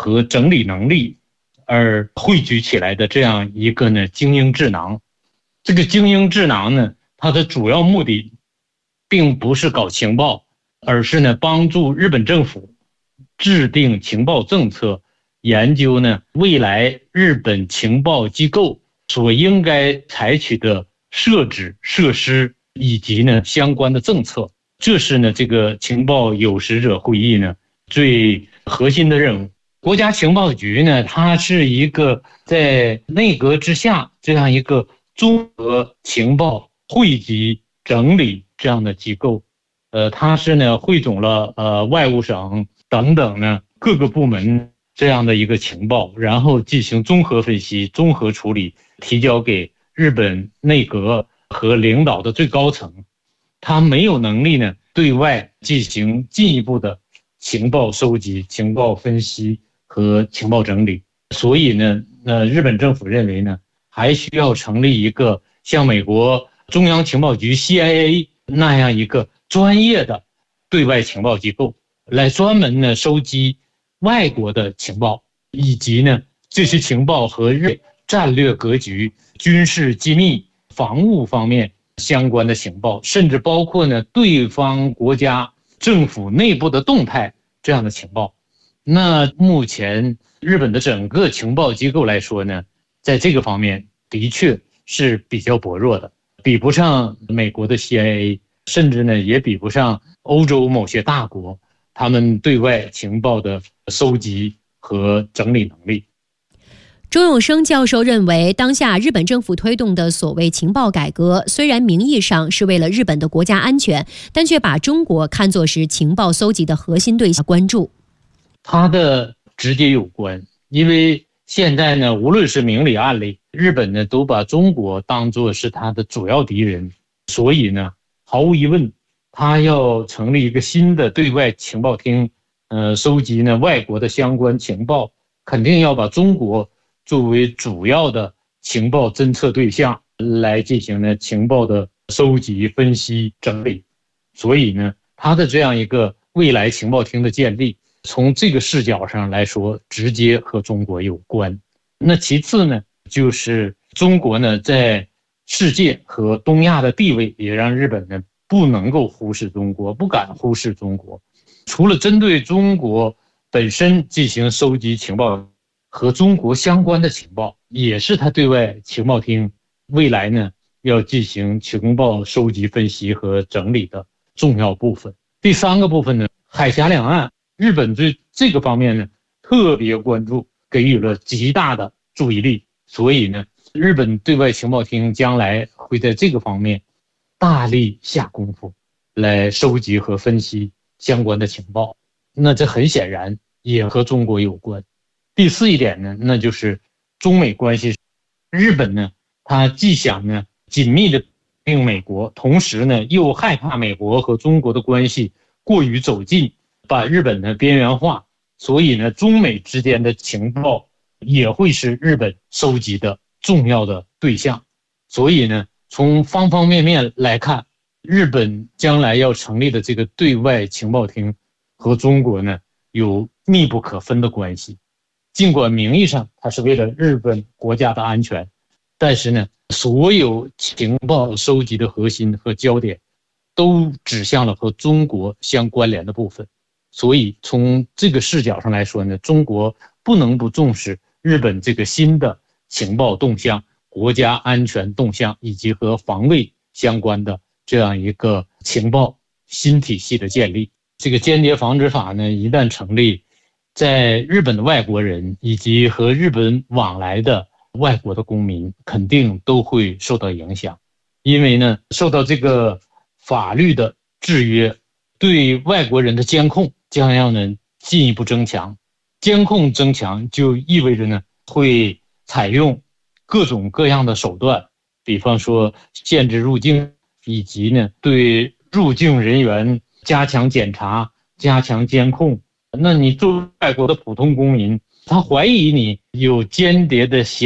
和整理能力而汇聚起来的这样一个呢精英智囊。这个精英智囊呢，它的主要目的并不是搞情报，而是呢帮助日本政府制定情报政策，研究呢未来日本情报机构所应该采取的设置设施以及呢相关的政策。这是呢这个情报有识者会议呢最核心的任务。国家情报局呢，它是一个在内阁之下这样一个综合情报汇集整理这样的机构。它是呢汇总了外务省等等呢各个部门这样的一个情报，然后进行综合分析、综合处理，提交给日本内阁和领导的最高层。它没有能力呢对外进行进一步的情报收集、情报分析和情报整理，所以呢，日本政府认为呢，还需要成立一个像美国中央情报局 CIA 那样一个专业的对外情报机构，来专门呢收集外国的情报，以及呢这些情报和日战略格局、军事机密、防务方面相关的情报，甚至包括呢对方国家政府内部的动态这样的情报。那目前日本的整个情报机构来说呢，在这个方面的确是比较薄弱的，比不上美国的 CIA， 甚至呢也比不上欧洲某些大国他们对外情报的收集和整理能力。 周永生教授认为，当下日本政府推动的所谓情报改革，虽然名义上是为了日本的国家安全，但却把中国看作是情报搜集的核心对象关注。 它的直接有关，因为现在呢，无论是明里暗里，日本呢都把中国当作是它的主要敌人，所以呢，毫无疑问，它要成立一个新的对外情报厅，收集呢外国的相关情报，肯定要把中国作为主要的情报侦测对象来进行呢情报的收集、分析、整理。所以呢，它的这样一个未来情报厅的建立，从这个视角上来说，直接和中国有关。那其次呢，就是中国呢在世界和东亚的地位，也让日本呢不能够忽视中国，不敢忽视中国。除了针对中国本身进行收集情报和中国相关的情报，也是他对外情报厅未来呢要进行情报收集、分析和整理的重要部分。第三个部分呢，海峡两岸，日本对这个方面呢特别关注，给予了极大的注意力。所以呢，日本对外情报厅将来会在这个方面大力下功夫，来收集和分析相关的情报。那这很显然也和中国有关。第四一点呢，那就是中美关系。日本呢，它既想呢紧密的并美国，同时呢又害怕美国和中国的关系过于走近，把日本呢边缘化，所以呢中美之间的情报也会是日本收集的重要的对象。所以呢，从方方面面来看，日本将来要成立的这个对外情报厅和中国呢有密不可分的关系。尽管名义上它是为了日本国家的安全，但是呢，所有情报收集的核心和焦点都指向了和中国相关联的部分。所以从这个视角上来说呢，中国不能不重视日本这个新的情报动向、国家安全动向以及和防卫相关的这样一个情报新体系的建立。这个间谍防止法呢，一旦成立，在日本的外国人以及和日本往来的外国的公民肯定都会受到影响。因为呢，受到这个法律的制约，对外国人的监控将要呢进一步增强。监控增强就意味着呢会采用各种各样的手段，比方说限制入境，以及呢对入境人员加强检查、加强监控。那你作为外国的普通公民，他怀疑你有间谍的嫌